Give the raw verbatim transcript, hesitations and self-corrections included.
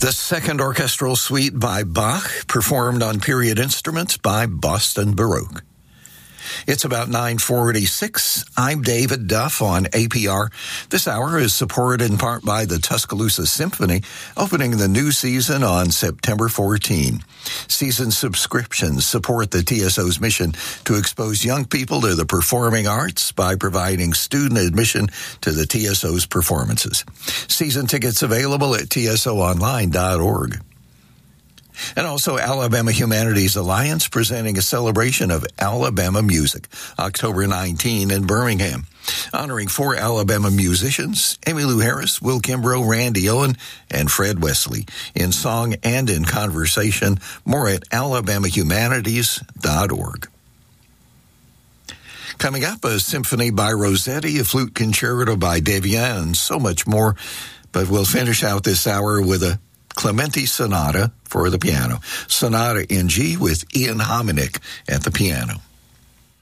The Second Orchestral Suite by Bach, performed on period instruments by Boston Baroque. It's about nine forty-six. I'm David Duff on A P R. This hour is supported in part by the Tuscaloosa Symphony, opening the new season on September fourteenth. Season subscriptions support the T S O's mission to expose young people to the performing arts by providing student admission to the T S O's performances. Season tickets available at T S O online dot org. And also Alabama Humanities Alliance presenting a celebration of Alabama music, October nineteenth in Birmingham, honoring four Alabama musicians, Emmylou Harris, Will Kimbrough, Randy Owen, and Fred Wesley, in song and in conversation. More at Alabama Humanities dot org. Coming up, a symphony by Rossetti, a flute concerto by Devian, and so much more. But we'll finish out this hour with a Clementi Sonata for the piano. Sonata in G with Ian Hominick at the piano.